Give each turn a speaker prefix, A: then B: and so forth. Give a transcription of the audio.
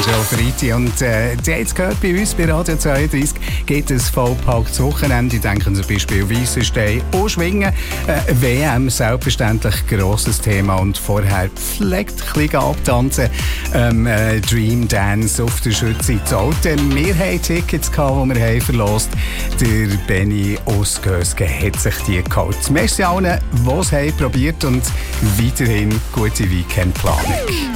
A: Joe Fritti. Und ihr habt es gehört, bei uns bei Radio 32 geht es vollpacktes Wochenende. Ich denke zum Beispiel Weissenstein und Schwingen. WM selbstverständlich grosses Thema. Und vorher pflegt ein bisschen abtanzen. Dream Dance auf der Schütze in Zolten. Wir haben Tickets gehabt, die wir haben verlost. Der Benny aus Gösgen hat sich die geholt. Merci allen, die es haben probiert und weiterhin gute Weekendplanung.